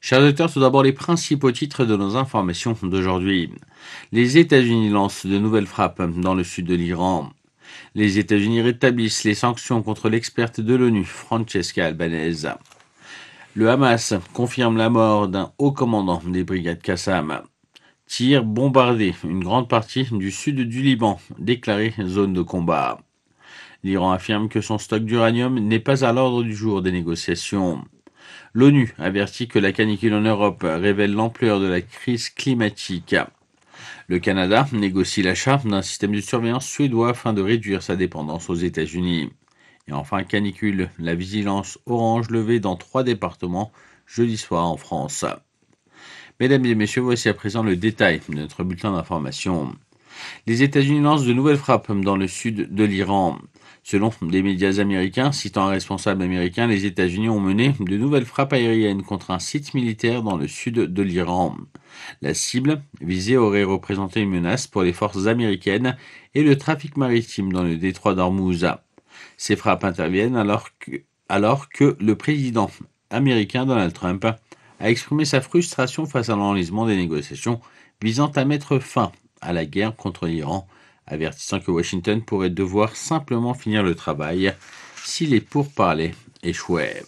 Chers auditeurs, tout d'abord les principaux titres de nos informations d'aujourd'hui. Les États-Unis lancent de nouvelles frappes dans le sud de l'Iran. Les États-Unis rétablissent les sanctions contre l'experte de l'ONU, Francesca Albanese. Le Hamas confirme la mort d'un haut commandant des brigades Qassam. Tirs bombardés une grande partie du sud du Liban, déclarée zone de combat. L'Iran affirme que son stock d'uranium n'est pas à l'ordre du jour des négociations. L'ONU avertit que la canicule en Europe révèle l'ampleur de la crise climatique. Le Canada négocie l'achat d'un système de surveillance suédois afin de réduire sa dépendance aux États-Unis. Et enfin, canicule, la vigilance orange levée dans 3 départements jeudi soir en France. Mesdames et messieurs, voici à présent le détail de notre bulletin d'information. Les États-Unis lancent de nouvelles frappes dans le sud de l'Iran. Selon des médias américains, citant un responsable américain, les États-Unis ont mené de nouvelles frappes aériennes contre un site militaire dans le sud de l'Iran. La cible visée aurait représenté une menace pour les forces américaines et le trafic maritime dans le détroit d'Ormuz. Ces frappes interviennent alors que le président américain Donald Trump a exprimé sa frustration face à l'enlisement des négociations visant à mettre fin à la guerre contre l'Iran, avertissant que Washington pourrait devoir simplement finir le travail si les pourparlers échouaient.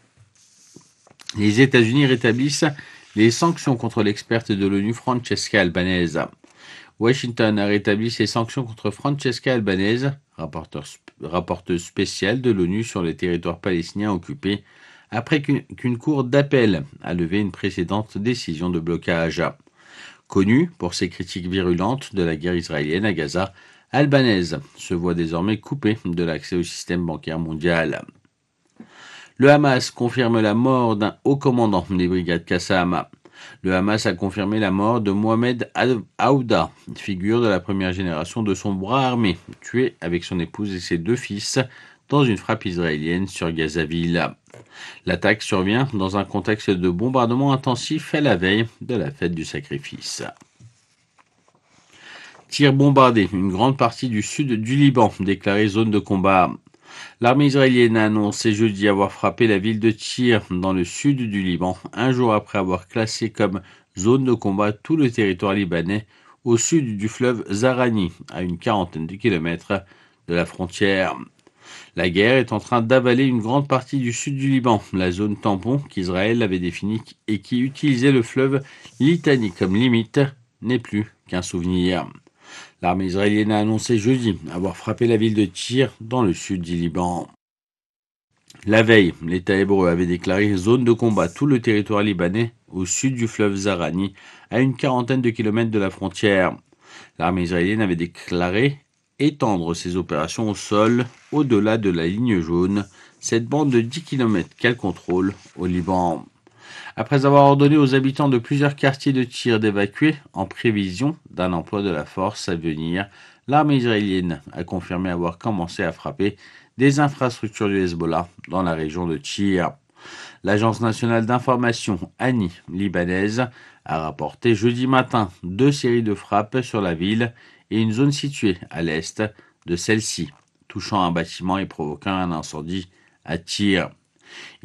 Les États-Unis rétablissent les sanctions contre l'experte de l'ONU Francesca Albanese. Washington a rétabli ses sanctions contre Francesca Albanese, rapporteuse spéciale de l'ONU sur les territoires palestiniens occupés, après qu'une cour d'appel a levé une précédente décision de blocage. Connue pour ses critiques virulentes de la guerre israélienne à Gaza, Albanese se voit désormais coupée de l'accès au système bancaire mondial. Le Hamas confirme la mort d'un haut commandant des brigades Qassam. Le Hamas a confirmé la mort de Mohamed Aouda, figure de la première génération de son bras armé, tué avec son épouse et ses 2 fils dans une frappe israélienne sur Gazaville. L'attaque survient dans un contexte de bombardement intensif à la veille de la fête du sacrifice. Tirs bombardés une grande partie du sud du Liban, déclarée zone de combat. L'armée israélienne a annoncé jeudi avoir frappé la ville de Tyr dans le sud du Liban, un jour après avoir classé comme zone de combat tout le territoire libanais au sud du fleuve Zarani, à une quarantaine de kilomètres de la frontière. La guerre est en train d'avaler une grande partie du sud du Liban, la zone tampon qu'Israël avait définie et qui utilisait le fleuve Litani comme limite n'est plus qu'un souvenir. L'armée israélienne a annoncé jeudi avoir frappé la ville de Tyr dans le sud du Liban. La veille, l'État hébreu avait déclaré zone de combat tout le territoire libanais au sud du fleuve Zarani, à une quarantaine de kilomètres de la frontière. L'armée israélienne avait déclaré étendre ses opérations au sol au-delà de la ligne jaune, cette bande de 10 km qu'elle contrôle au Liban. Après avoir ordonné aux habitants de plusieurs quartiers de Tyr d'évacuer en prévision d'un emploi de la force à venir, l'armée israélienne a confirmé avoir commencé à frapper des infrastructures du Hezbollah dans la région de Tyr. L'agence nationale d'information ANI libanaise a rapporté jeudi matin 2 séries de frappes sur la ville et une zone située à l'est de celle-ci, touchant un bâtiment et provoquant un incendie à Tyr.